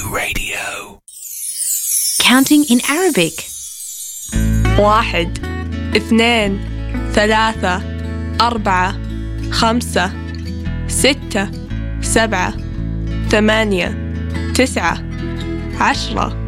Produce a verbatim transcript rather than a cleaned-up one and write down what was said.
Radio. Counting in Arabic. واحد اثنين ثلاثة أربعة خمسة ستة سبعة ثمانية تسعة عشرة